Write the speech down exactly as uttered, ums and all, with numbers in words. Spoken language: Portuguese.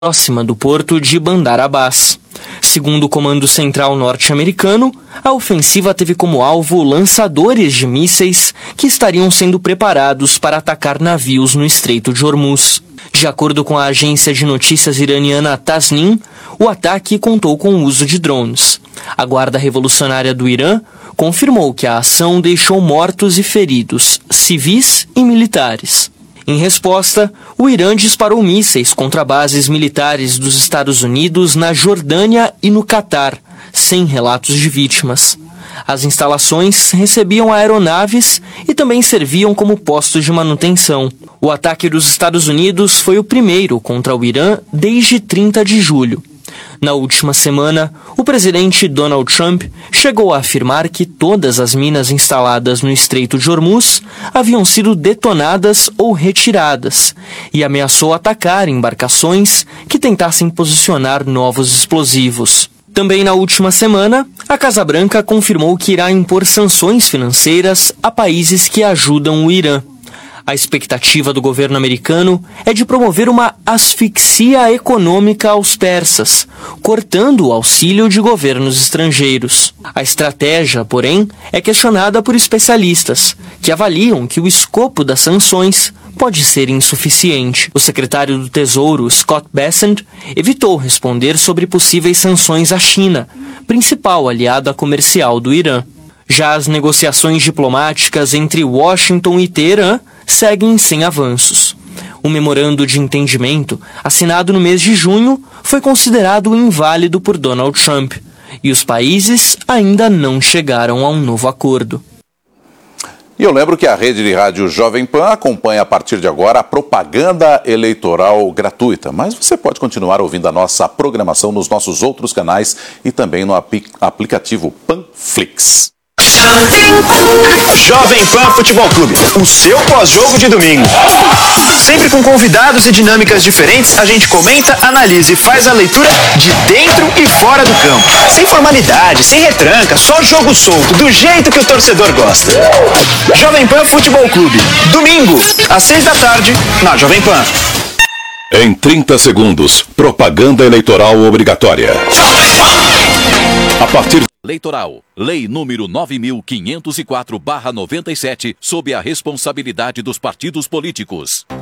próxima do porto de Bandar Abbas. Segundo o Comando Central norte-americano, a ofensiva teve como alvo lançadores de mísseis que estariam sendo preparados para atacar navios no Estreito de Hormuz. De acordo com a agência de notícias iraniana Tasnim, o ataque contou com o uso de drones. A Guarda Revolucionária do Irã confirmou que a ação deixou mortos e feridos, civis e militares. Em resposta, o Irã disparou mísseis contra bases militares dos Estados Unidos na Jordânia e no Catar, sem relatos de vítimas. As instalações recebiam aeronaves e também serviam como postos de manutenção. O ataque dos Estados Unidos foi o primeiro contra o Irã desde trinta de julho. Na última semana, o presidente Donald Trump chegou a afirmar que todas as minas instaladas no Estreito de Hormuz haviam sido detonadas ou retiradas e ameaçou atacar embarcações que tentassem posicionar novos explosivos. Também na última semana, a Casa Branca confirmou que irá impor sanções financeiras a países que ajudam o Irã. A expectativa do governo americano é de promover uma asfixia econômica aos persas, cortando o auxílio de governos estrangeiros. A estratégia, porém, é questionada por especialistas, que avaliam que o escopo das sanções pode ser insuficiente. O secretário do Tesouro, Scott Bessent, evitou responder sobre possíveis sanções à China, principal aliada comercial do Irã. Já as negociações diplomáticas entre Washington e Teherã seguem sem avanços. O memorando de entendimento, assinado no mês de junho, foi considerado inválido por Donald Trump, e os países ainda não chegaram a um novo acordo. E eu lembro que a rede de rádio Jovem Pan acompanha a partir de agora a propaganda eleitoral gratuita. Mas você pode continuar ouvindo a nossa programação nos nossos outros canais e também no ap- aplicativo Panflix. Jovem Pan Futebol Clube, o seu pós-jogo de domingo. Sempre com convidados e dinâmicas diferentes, a gente comenta, analisa e faz a leitura de dentro e fora do campo. Sem formalidade, sem retranca, só jogo solto, do jeito que o torcedor gosta. Jovem Pan Futebol Clube, domingo, às seis da tarde, na Jovem Pan. Em trinta segundos, propaganda eleitoral obrigatória. A partir Eleitoral, Lei número nove mil quinhentos e quatro barra noventa e sete, sob a responsabilidade dos partidos políticos.